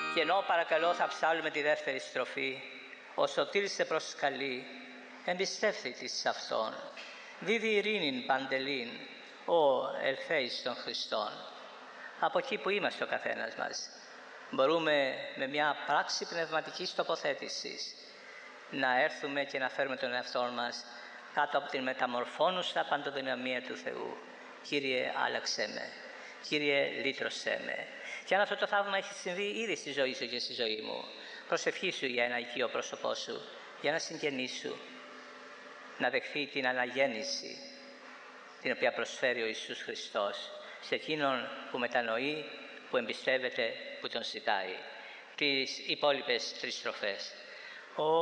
Και ενώ παρακαλώ θα ψάλουμε τη δεύτερη στροφή, ο Σωτήρης σε προσκαλεί, εμπιστεύθητη σε Αυτόν, δίδει ειρήνην παντελήν, ο ελθέης των Χριστών. Από εκεί που είμαστε ο καθένας μας, μπορούμε με μια πράξη πνευματικής τοποθέτησης να έρθουμε και να φέρουμε τον εαυτό μας κάτω από την μεταμορφώνουσα παντοδυναμία του Θεού. Κύριε, άλλαξέ με. Κύριε, λύτρωσέ με. Και αν αυτό το θαύμα έχει συμβεί ήδη στη ζωή σου και στη ζωή μου, προσευχήσου για ένα οικείο πρόσωπό σου, για ένα συγγενή σου, να δεχθεί την αναγέννηση την οποία προσφέρει ο Ιησούς Χριστός σε εκείνον που μετανοεί, που εμπιστεύεται, που τον ζητάει. Τις υπόλοιπες 3 στροφές.